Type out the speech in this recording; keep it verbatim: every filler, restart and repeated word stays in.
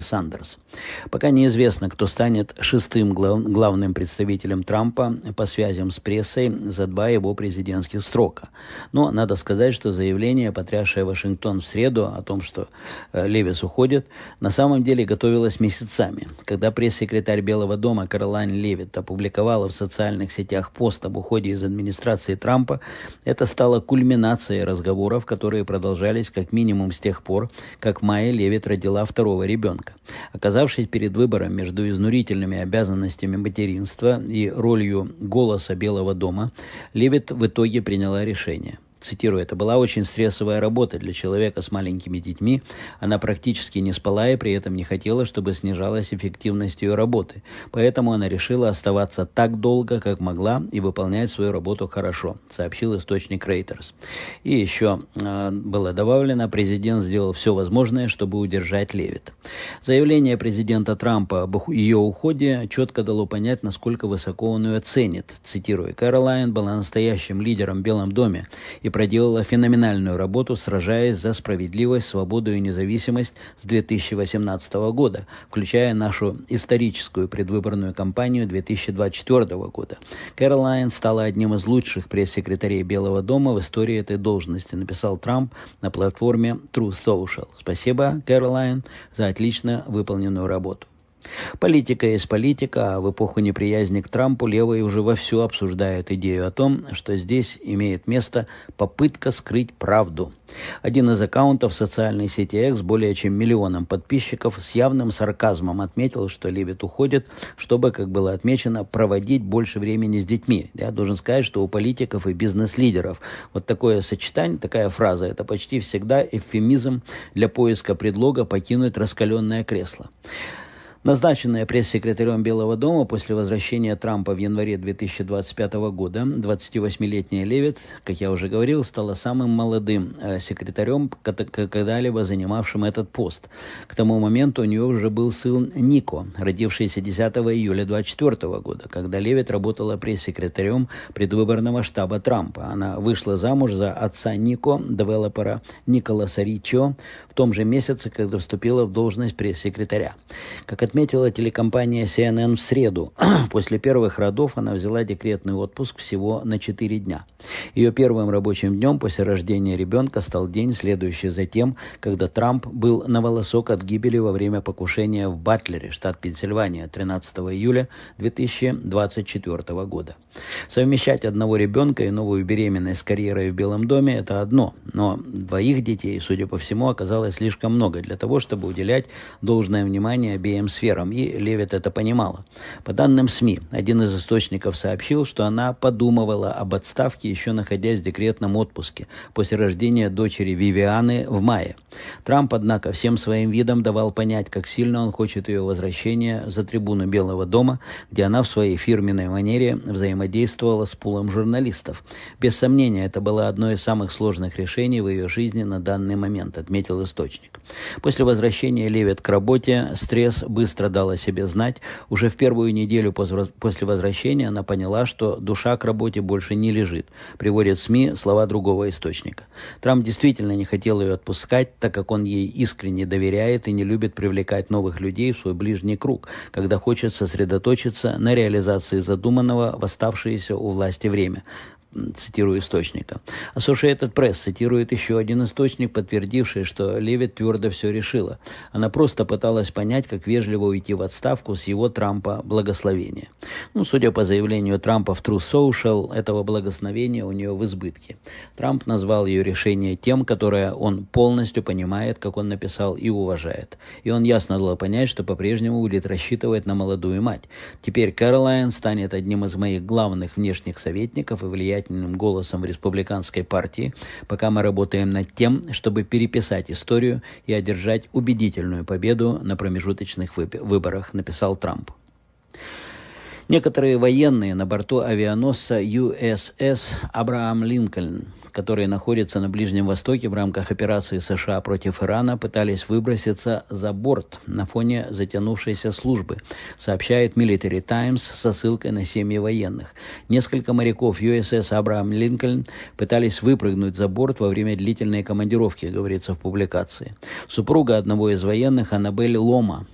Сандерс. Пока неизвестно, кто станет шестым глав, главным представителем Трампа по связям с прессой за два его президентских срока. Но надо сказать, что заявление, потрясшее Вашингтон в среду о том, что э, Левис уходит, на самом деле готовилось месяцами. Когда пресс-секретарь Белого дома Кэролайн Левитт опубликовала в социальных сетях пост об уходе из администрации Трампа, это стало кульминацией разговоров, которые продолжались как минимум с тех пор, как в мае Левитт родила второго ребенка. Оказавшись перед выбором между изнурительными обязанностями материнства и ролью голоса Белого дома, Левитт в итоге приняла решение. Цитирую, «Это была очень стрессовая работа для человека с маленькими детьми. Она практически не спала и при этом не хотела, чтобы снижалась эффективность ее работы. Поэтому она решила оставаться так долго, как могла, и выполнять свою работу хорошо», сообщил источник Reuters. И еще э, было добавлено, президент сделал все возможное, чтобы удержать Левитт. Заявление президента Трампа об ее уходе четко дало понять, насколько высоко он ее ценит. Цитирую, «Кэролайн была настоящим лидером в Белом доме и проделала феноменальную работу, сражаясь за справедливость, свободу и независимость с две тысячи восемнадцатого года, включая нашу историческую предвыборную кампанию две тысячи двадцать четвёртого года. Кэролайн стала одним из лучших пресс-секретарей Белого дома в истории этой должности», написал Трамп на платформе Truth Social. «Спасибо, Кэролайн, за отлично выполненную работу». Политика есть политика, а в эпоху неприязни к Трампу левые уже вовсю обсуждают идею о том, что здесь имеет место попытка скрыть правду. Один из аккаунтов социальной сети X с более чем миллионом подписчиков с явным сарказмом отметил, что Левитт уходит, чтобы, как было отмечено, проводить больше времени с детьми. Я должен сказать, что у политиков и бизнес-лидеров вот такое сочетание, такая фраза, это почти всегда эвфемизм для поиска предлога покинуть раскаленное кресло. Назначенная пресс-секретарем Белого дома после возвращения Трампа в январе две тысячи двадцать пятого года, двадцативосьмилетняя Левитт, как я уже говорил, стала самым молодым э, секретарем, когда-либо занимавшим этот пост. К тому моменту у нее уже был сын Нико, родившийся десятого июля двадцать четвёртого года, когда Левитт работала пресс-секретарем предвыборного штаба Трампа. Она вышла замуж за отца Нико, девелопера Николаса Риччо, в том же месяце, когда вступила в должность пресс-секретаря. Как отметила телекомпания си эн эн в среду, после первых родов она взяла декретный отпуск всего на четыре дня. Ее первым рабочим днем после рождения ребенка стал день, следующий за тем, когда Трамп был на волосок от гибели во время покушения в Батлере, штат Пенсильвания, тринадцатого июля две тысячи двадцать четвёртого года. Совмещать одного ребенка и новую беременность с карьерой в Белом доме – это одно, но двоих детей, судя по всему, оказалось слишком много для того, чтобы уделять должное внимание обеим сферам, и Левитт это понимала. По данным СМИ, один из источников сообщил, что она подумывала об отставке, еще находясь в декретном отпуске после рождения дочери Вивианы в мае. Трамп, однако, всем своим видом давал понять, как сильно он хочет ее возвращения за трибуну Белого дома, где она в своей фирменной манере взаимодействовала с пулом журналистов. Без сомнения, это было одно из самых сложных решений в ее жизни на данный момент, отметил источник. После возвращения Левитт к работе стресс быстро дал о себе знать. Уже в первую неделю после возвращения она поняла, что душа к работе больше не лежит. Приводят СМИ слова другого источника. Трамп действительно не хотел ее отпускать, так как он ей искренне доверяет и не любит привлекать новых людей в свой ближний круг, когда хочет сосредоточиться на реализации задуманного в оставшееся у власти время. Цитирую источника. Associated Press цитирует еще один источник, подтвердивший, что Левитт твердо все решила. Она просто пыталась понять, как вежливо уйти в отставку с его Трампа благословения. Ну, судя по заявлению Трампа в Truth Social, этого благословения у нее в избытке. Трамп назвал ее решение тем, которое он полностью понимает, как он написал, и уважает. И он ясно дал понять, что по-прежнему будет рассчитывать на молодую мать. Теперь Кэролайн станет одним из моих главных внешних советников и влияет голосом в республиканской партии, пока мы работаем над тем, чтобы переписать историю и одержать убедительную победу на промежуточных выборах, написал Трамп. Некоторые военные на борту авианосца ю эс эс «Абрахам Линкольн», который находится на Ближнем Востоке в рамках операции США против Ирана, пытались выброситься за борт на фоне затянувшейся службы, сообщает Military Times со ссылкой на семьи военных. Несколько моряков ю эс эс «Абрахам Линкольн» пытались выпрыгнуть за борт во время длительной командировки, говорится в публикации. Супруга одного из военных, Аннабель Лома,